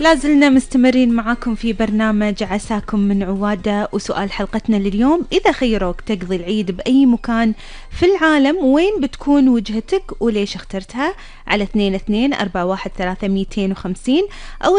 لازلنا مستمرين معاكم في برنامج عساكم من عوادة، وسؤال حلقتنا لليوم: إذا خيروك تقضي العيد بأي مكان في العالم وين بتكون وجهتك وليش اخترتها؟ على 22-413-250 أو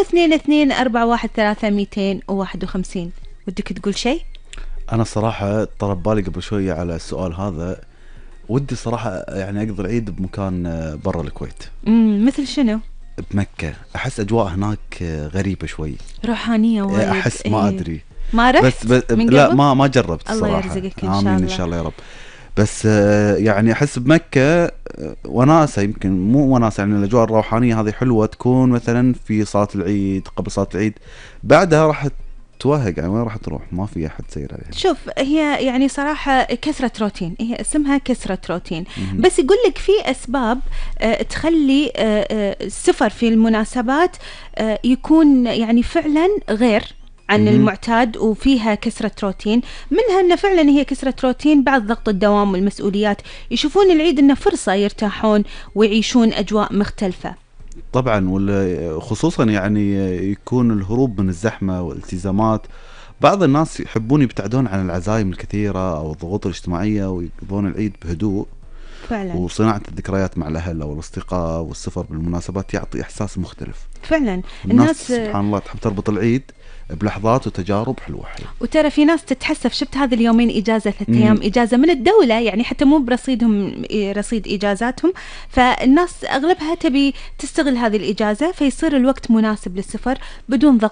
22-413-251. ودك تقول شيء؟ أنا صراحة طرب بالي قبل شوية على السؤال هذا. ودي صراحة يعني أقضي العيد بمكان برا الكويت. مثل شنو؟ بمكة. أحس أجواء هناك غريبة شوي، روحانية وايد. أحس ما أدري. ما رحت بس من قبل؟ لا ما جربت الله الصراحة. يرزقك إن شاء آمين الله. إن شاء الله يا رب. بس يعني أحس بمكة وناسة، يمكن مو وناسة، يعني الأجواء الروحانية هذه حلوة تكون مثلا في صلاة العيد، قبل صلاة العيد، بعدها راح توهق. يعني وين راح تروح؟ ما في أحد سير عليها. شوف، هي يعني صراحة كسرة روتين، هي اسمها كسرة روتين. بس يقول لك في أسباب تخلي السفر في المناسبات يكون يعني فعلا غير عن المعتاد وفيها كسرة روتين. منها أنه فعلا هي كسرة روتين بعد ضغط الدوام والمسؤوليات، يشوفون العيد أنه فرصة يرتاحون ويعيشون أجواء مختلفة. طبعا، خصوصا يعني يكون الهروب من الزحمة والالتزامات. بعض الناس يحبون يبتعدون عن العزايم الكثيرة أو الضغوط الاجتماعية ويقضون العيد بهدوء فعلا. وصناعة الذكريات مع الأهل أو الأصدقاء، والسفر بالمناسبات يعطي إحساس مختلف. فعلا الناس سبحان الله تحب تربط العيد بلحظات وتجارب حلوة. وترى في ناس تتحسف، شفت هذه اليومين إجازة 3 أيام إجازة من الدولة، يعني حتى مو برصيدهم رصيد إجازاتهم، فالناس أغلبها تبي تستغل هذه الإجازة، فيصير الوقت مناسب للسفر بدون ضغط